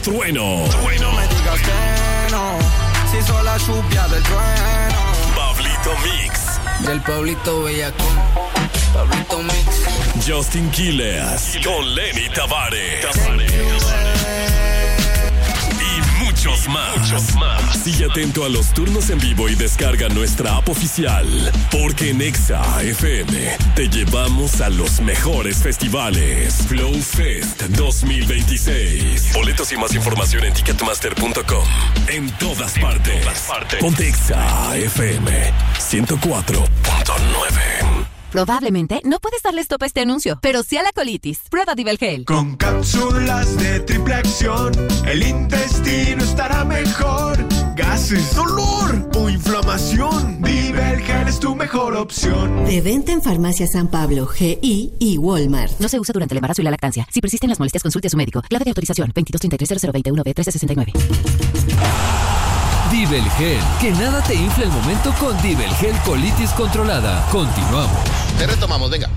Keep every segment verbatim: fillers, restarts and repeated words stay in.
trueno. Trueno. No me digas que no, si hizo la lluvia del trueno. Pablito Mix. Del Pablito Bellacón, Pablito Mix. Justin Quiles con Lenny Tavares. Y muchos más. Muchos más. Sigue atento a los turnos en vivo y descarga nuestra app oficial. Porque en Exa F M te llevamos a los mejores festivales. Flow Fest dos mil veintiséis. Boletos y más información en ticketmaster punto com. En todas partes. En todas partes. Ponte Exa F M ciento cuatro punto nueve. Probablemente no puedes darle stop a este anuncio, pero sí a la colitis. Prueba Divelgel. Con cápsulas de triple acción, el intestino estará mejor. Gases, dolor o inflamación, Divelgel es tu mejor opción. De venta en Farmacia San Pablo, G I y Walmart. No se usa durante el embarazo y la lactancia. Si persisten las molestias, consulte a su médico. Clave de autorización veintidós treinta y tres cero cero veintiuno B trece sesenta y nueve. Divelgel, que nada te infle el momento con Divelgel colitis controlada. Continuamos. Te retomamos, venga.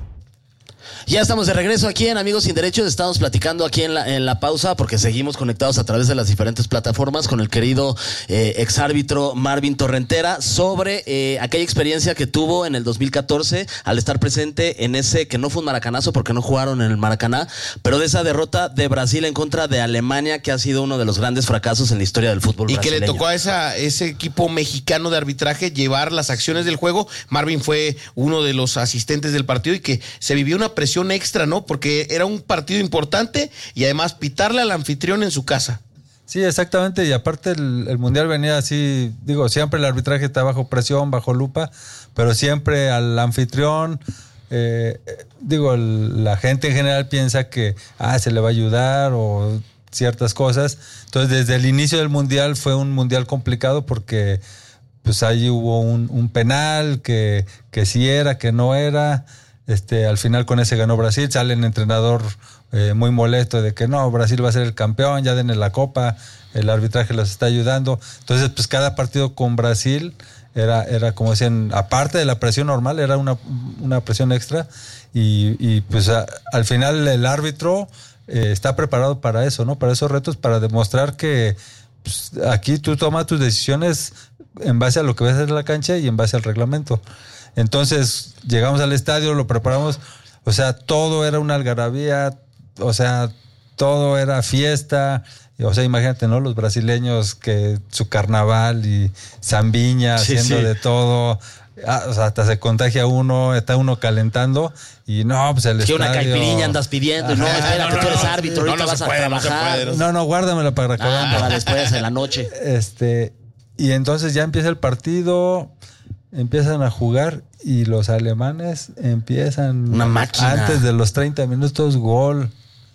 Ya estamos de regreso aquí en Amigos Sin Derechos. Estamos platicando aquí en la, en la pausa porque seguimos conectados a través de las diferentes plataformas con el querido eh, exárbitro Marvin Torrentera sobre eh, aquella experiencia que tuvo en el dos mil catorce al estar presente en ese, que no fue un maracanazo porque no jugaron en el Maracaná, pero de esa derrota de Brasil en contra de Alemania, que ha sido uno de los grandes fracasos en la historia del fútbol y brasileño. que le tocó a esa, ese equipo mexicano de arbitraje llevar las acciones del juego. Marvin fue uno de los asistentes del partido y que se vivió una presión extra, ¿no? Porque era un partido importante y además pitarle al anfitrión en su casa. Sí, exactamente, y aparte el, el Mundial venía así, digo, siempre el arbitraje está bajo presión, bajo lupa, pero siempre al anfitrión, eh, digo, el, la gente en general piensa que ah, se le va a ayudar o ciertas cosas. Entonces, desde el inicio del Mundial fue un Mundial complicado porque pues ahí hubo un, un penal que, que sí era, que no era. Este, al final con ese ganó Brasil, sale el entrenador eh, muy molesto de que no, Brasil va a ser el campeón, ya denle la copa, el arbitraje los está ayudando. Entonces, pues cada partido con Brasil era, era como decían, aparte de la presión normal, era una, una presión extra y, y pues a, al final el árbitro eh, está preparado para eso, ¿no? Para esos retos, para demostrar que pues, aquí tú tomas tus decisiones en base a lo que ves en la cancha y en base al reglamento. Entonces llegamos al estadio, lo preparamos, o sea, todo era una algarabía, o sea, todo era fiesta, o sea, imagínate, ¿no? Los brasileños que su carnaval y zambiña sí, haciendo sí. de todo, ah, o sea, hasta se contagia uno, está uno calentando y no, pues el que estadio... una caipiriña andas pidiendo, no, espérate, no, no, tú eres no, árbitro, no, ahorita no vas se a puede, no se trabajar. puede, no No, no, guárdamela para acabar. Ah, para después, en la noche. Este, y entonces ya empieza el partido, empiezan a jugar y los alemanes empiezan una máquina. Antes de los treinta minutos gol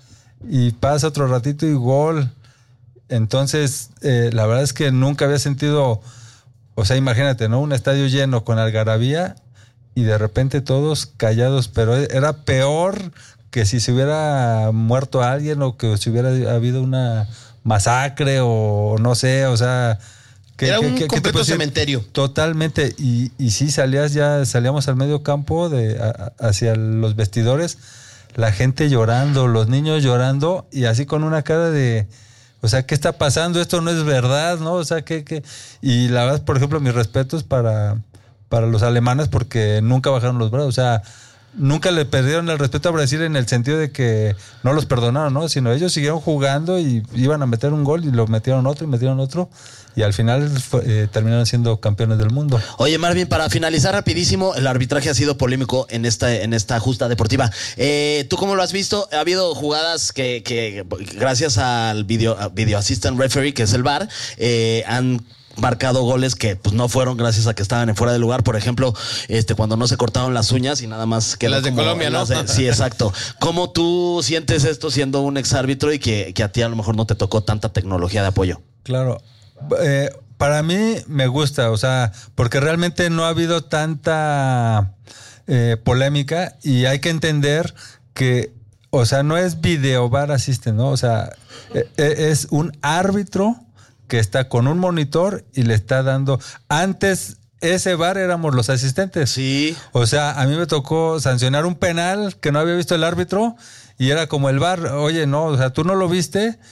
y pasa otro ratito y gol. Entonces eh, la verdad es que nunca había sentido, o sea, imagínate, ¿no? Un estadio lleno con algarabía y de repente todos callados, pero era peor que si se hubiera muerto alguien o que si hubiera habido una masacre o no sé, o sea... Que, Era un que, completo que cementerio. Totalmente. Y, y sí, salías ya, salíamos al medio campo de, a, hacia los vestidores, la gente llorando, los niños llorando, y así con una cara de, o sea, ¿qué está pasando? Esto no es verdad, ¿no? O sea, que, que... Y la verdad, por ejemplo, mis respetos para, para los alemanes porque nunca bajaron los brazos. O sea, nunca le perdieron el respeto a Brasil en el sentido de que no los perdonaron, ¿no? Sino ellos siguieron jugando y iban a meter un gol y lo metieron otro y metieron otro. Y al final fue, eh, terminaron siendo campeones del mundo. Oye, Marvin, para finalizar rapidísimo, el arbitraje ha sido polémico en esta, en esta justa deportiva. Eh, ¿Tú cómo lo has visto? Ha habido jugadas que, que gracias al video, video assistant referee, que es el V A R, eh, han marcado goles que pues no fueron gracias a que estaban en fuera de lugar. Por ejemplo, este cuando no se cortaron las uñas y nada más que las de Colombia, ¿no? De, sí, exacto. ¿Cómo tú sientes esto siendo un exárbitro y que, que a ti a lo mejor no te tocó tanta tecnología de apoyo? Claro. Eh, para mí me gusta, o sea, porque realmente no ha habido tanta eh, polémica y hay que entender que, o sea, no es video V A R assistant, ¿no? O sea, eh, es un árbitro que está con un monitor y le está dando... Antes ese V A R éramos los asistentes. Sí. O sea, a mí me tocó sancionar un penal que no había visto el árbitro y era como el V A R, oye, no, o sea, tú no lo viste...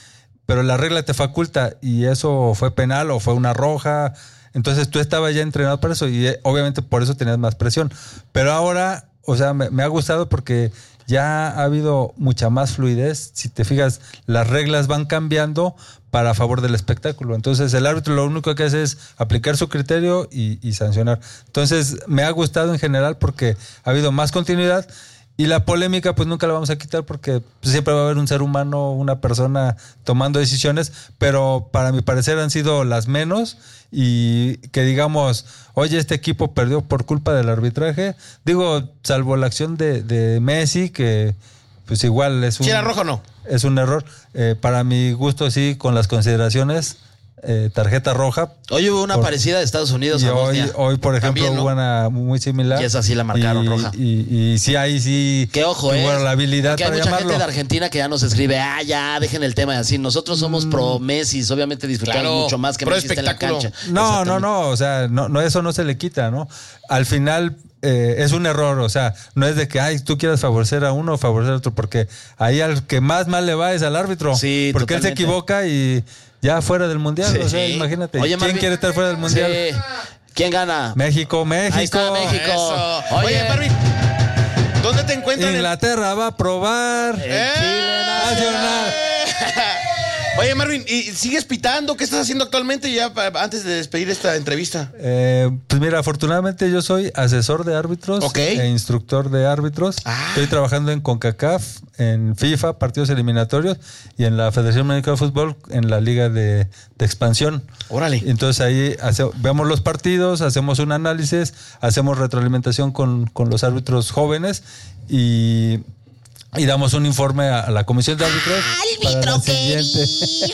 pero la regla te faculta y eso fue penal o fue una roja. Entonces tú estabas ya entrenado para eso y eh, obviamente por eso tenías más presión. Pero ahora, o sea, me, me ha gustado porque ya ha habido mucha más fluidez. Si te fijas, las reglas van cambiando para favor del espectáculo. Entonces el árbitro lo único que hace es aplicar su criterio y, y sancionar. Entonces me ha gustado en general porque ha habido más continuidad. Y la polémica pues nunca la vamos a quitar porque pues, siempre va a haber un ser humano, una persona tomando decisiones, pero para mi parecer han sido las menos y que digamos, oye, este equipo perdió por culpa del arbitraje, digo, salvo la acción de, de Messi que pues igual es un... ¿Si era rojo o no? Es un error, eh, para mi gusto sí, con las consideraciones... Eh, tarjeta roja. Hoy hubo una por, parecida de Estados Unidos y a hoy, hoy, por ejemplo, También, ¿no? hubo una muy similar. Y esa sí la marcaron y, roja. Y, y sí, ahí sí. Que ojo, eh. la habilidad que hay para mucha llamarlo. gente de Argentina que ya nos escribe, ah, ya, dejen el tema así. Nosotros somos mm. pro Messi, obviamente disfrutamos claro, mucho más que Messi esté en la cancha. No, no, no, o sea, no, no, eso no se le quita, ¿no? Al final eh, es un error, o sea, no es de que, ay, tú quieras favorecer a uno o favorecer a otro, porque ahí al que más mal le va es al árbitro. Sí, porque totalmente. Él se equivoca y ya fuera del mundial, sí, o sea, sí. Imagínate. Oye, ¿quién Marvin, quiere estar fuera del mundial? Sí. ¿Quién gana? México, México. Ahí está México. Eso. Oye, Oye, Marvin, ¿dónde te encuentras? Inglaterra en... va a probar. ¡Eh! Chile Nacional. Oye, Marvin, ¿y sigues pitando? ¿Qué estás haciendo actualmente ya antes de despedir esta entrevista? Eh, pues mira, afortunadamente yo soy asesor de árbitros okay. e instructor de árbitros. Ah. Estoy trabajando en CONCACAF, en FIFA, partidos eliminatorios, y en la Federación Mexicana de Fútbol, en la Liga de, de Expansión. Órale. Entonces ahí hace, vemos los partidos, hacemos un análisis, hacemos retroalimentación con, con los árbitros jóvenes y... Y damos un informe a la comisión de árbitros. ¡Árbitro querido!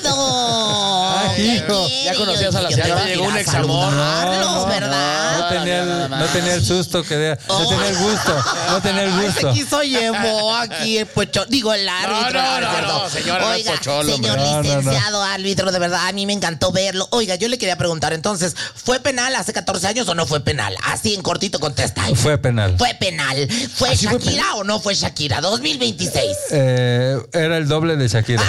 Ay, hijo. ¿Ya conocías a la señora? Llegó un examor. No, ¿verdad? No, no, tenía el, no tenía el susto que de, no tenía el gusto. No tenía el gusto. Aquí soy Evo, aquí el pocholo. Digo, el árbitro. No, no, no, no señora, Oiga, no es pocholo. Señor no, licenciado no, no. árbitro, de verdad, a mí me encantó verlo. Oiga, yo le quería preguntar entonces, ¿fue penal hace catorce años o no fue penal? Así en cortito contesta. Fue penal. Fue penal. ¿Fue Shakira fue penal? o no fue Shakira? dos mil veintiséis. Eh, era el doble de Shakira.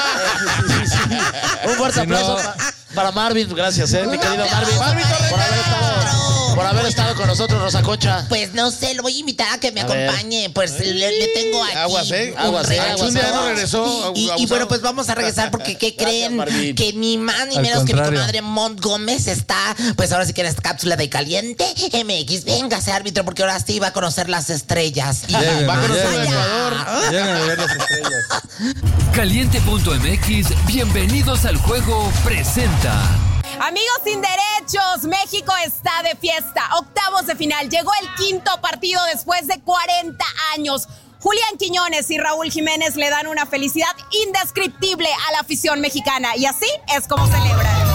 Un fuerte si aplauso no... pa- para Marvin. Gracias, eh, mi querido Marvin. Marvin por haber estado, por haber estado con nosotros, Rosa Concha. Pues no sé, lo voy a invitar a que me a acompañe. Ver. Pues le, le tengo aquí. Aguas, ¿eh? Aguas, eh. Un día no regresó. Y, y, y bueno, pues vamos a regresar porque ¿qué creen? Gracias, que ni más ni Al menos contrario. que mi comadre Mont Gómez está, pues ahora sí que en esta cápsula de Caliente M X. Véngase, árbitro, porque ahora sí va a conocer las estrellas. Y Lléveme, va a conocer lléveme. el Ecuador. Llévenme a ver las estrellas. Caliente punto m x, bienvenidos al juego, presenta. Amigos sin derechos, México está de fiesta. Octavos de final. Llegó el quinto partido después de cuarenta años. Julián Quiñones y Raúl Jiménez le dan una felicidad indescriptible a la afición mexicana. Y así es como celebran.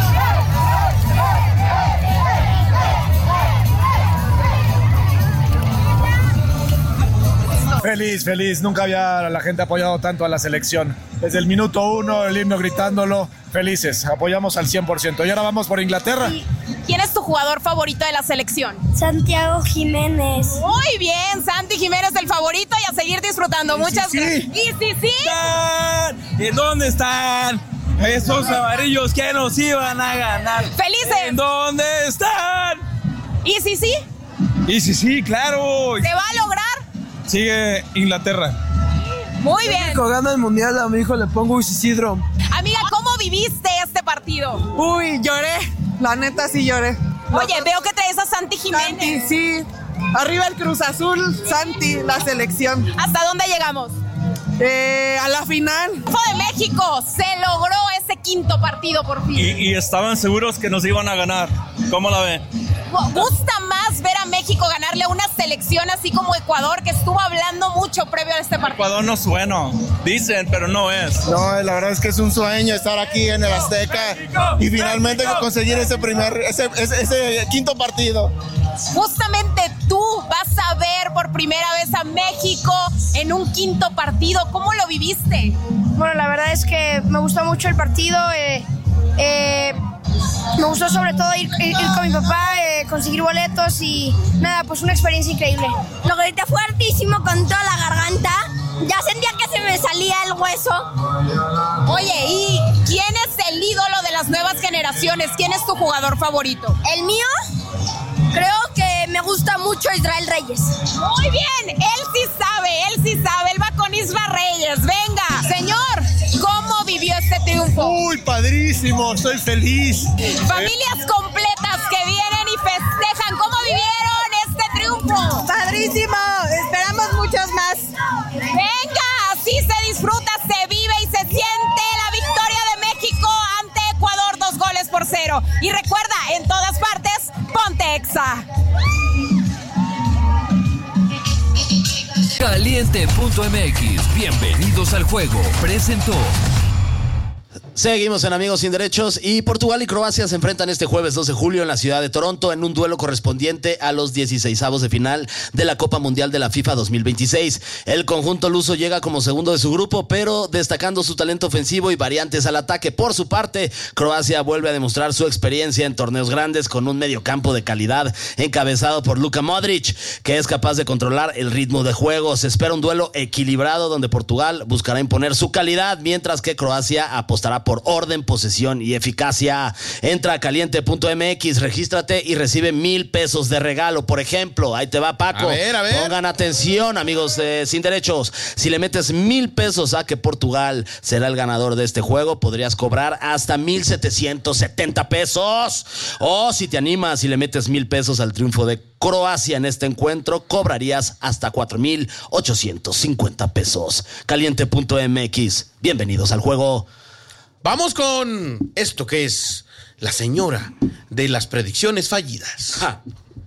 Feliz, feliz. Nunca había la gente apoyado tanto a la selección. Desde el minuto uno, el himno gritándolo. Felices. Apoyamos al cien por ciento. Y ahora vamos por Inglaterra. ¿Quién es tu jugador favorito de la selección? Santiago Jiménez. Muy bien, Santi Jiménez el favorito y a seguir disfrutando. ¿Y Muchas sí, gracias. sí? ¿Y sí, sí? ¿Están? ¿En dónde están esos amarillos que nos iban a ganar? ¡Felices! ¿En dónde están? ¿Y sí, sí? Y sí, sí, claro. ¿Se va a lograr? Sigue Inglaterra. Muy bien. Cuando gana el mundial, a mi hijo le pongo Isidro. Amiga, ¿cómo viviste este partido? Uy, lloré. La neta sí lloré. Oye, veo que traes a Santi Jiménez. Santi, sí. Arriba el Cruz Azul, Santi, la selección. ¿Hasta dónde llegamos? Eh, a la final. de México, se logró ese quinto partido por fin. Y, y estaban seguros que nos iban a ganar. ¿Cómo la ven? ¿Gusta más ver a México ganarle a una selección así como Ecuador, que estuvo hablando mucho previo a este partido? Ecuador no suena, dicen, pero no es. No, la verdad es que es un sueño estar aquí en el Azteca y finalmente conseguir ese primer, ese, ese, ese quinto partido. Justamente tú vas a ver por primera vez a México en un quinto partido. ¿Cómo lo viviste? Bueno, la verdad es que me gustó mucho el partido. Eh, eh, me gustó sobre todo ir, ir, ir con mi papá, eh, conseguir boletos y nada, pues una experiencia increíble. Lo grité fuertísimo con toda la garganta. Ya sentía que se me salía el hueso. Oye, ¿y las nuevas generaciones, ¿quién es tu jugador favorito? ¿El mío? Creo que me gusta mucho Israel Reyes. Muy bien, él sí sabe, él sí sabe, él va con Isra Reyes. Venga, señor, ¿cómo vivió este triunfo? Uy, padrísimo, estoy feliz. Familias completas que vienen y festejan, ¿cómo vivieron este triunfo? Padrísimo, esperamos muchos más. Venga, así se disfruta, se vive y se siente la victoria de México ante Ecuador, dos goles por cero. Y recuerda, en todas partes, ponte Exa. Caliente punto m x, bienvenidos al juego, presentó. Seguimos en Amigos Sin Derechos y Portugal y Croacia se enfrentan este jueves dos de julio en la ciudad de Toronto en un duelo correspondiente a los dieciseisavos de final de la Copa Mundial de la FIFA dos mil veintiséis. El conjunto luso llega como segundo de su grupo, pero destacando su talento ofensivo y variantes al ataque. Por su parte, Croacia vuelve a demostrar su experiencia en torneos grandes con un mediocampo de calidad encabezado por Luka Modric, que es capaz de controlar el ritmo de juego. Se espera un duelo equilibrado donde Portugal buscará imponer su calidad, mientras que Croacia apostará por orden, posesión y eficacia. Entra a caliente punto m x, regístrate y recibe mil pesos de regalo. Por ejemplo, ahí te va, Paco. A ver, a ver. Pongan atención, amigos eh, sin derechos. Si le metes mil pesos a que Portugal será el ganador de este juego, podrías cobrar hasta mil setecientos setenta pesos. O si te animas y le metes mil pesos al triunfo de Croacia en este encuentro, cobrarías hasta cuatro mil ochocientos cincuenta pesos. caliente punto m x, bienvenidos al juego. Vamos con esto que es la señora de las predicciones fallidas. Ja.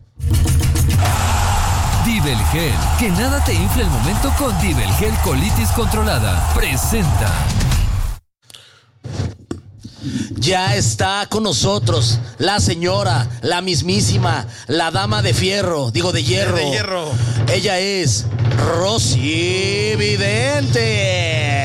Dibelgel, que nada te infle el momento con Dibelgel Colitis Controlada. Presenta. Ya está con nosotros la señora, la mismísima, la dama de fierro, digo de hierro. De hierro. Ella es Rosy Vidente.